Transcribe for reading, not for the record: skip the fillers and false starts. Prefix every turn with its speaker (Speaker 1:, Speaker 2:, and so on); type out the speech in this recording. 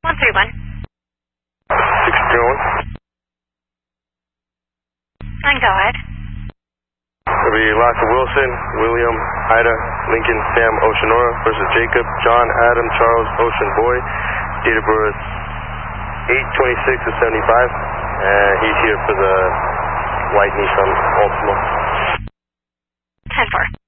Speaker 1: 131.
Speaker 2: 601.
Speaker 1: I can go ahead.
Speaker 2: It'll be Locker Wilson, William, Ida, Lincoln, Sam, Oceanora versus Jacob, John, Adam, Charles, Ocean Boy. Date of birth 8/26 of 75. And he's here for the white Nissan Altima.
Speaker 1: 10-4.